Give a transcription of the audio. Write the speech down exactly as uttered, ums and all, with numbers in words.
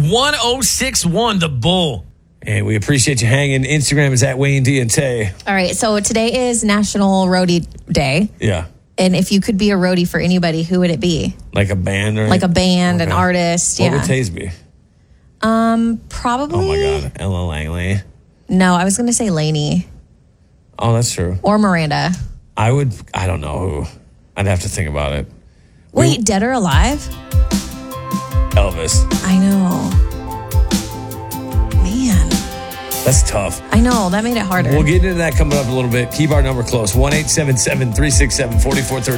one oh six one, the Bull. And we appreciate you hanging. Instagram is at Wayne D and Tay. All right, so today is National Roadie Day. Yeah. And if you could be a roadie for anybody, who would it be? Like a band or Like a band, okay. an artist, what yeah. would Tay's be? Um, probably. Oh, my God. Ella Langley. No, I was going to say Lainey. Oh, that's true. Or Miranda. I would, I don't know who. I'd have to think about it. Wait, we, dead or alive? Elvis. I know. Man. That's tough. I know. That made it harder. We'll get into that coming up a little bit. Keep our number close. one eight seven seven, three six seven, four four three zero.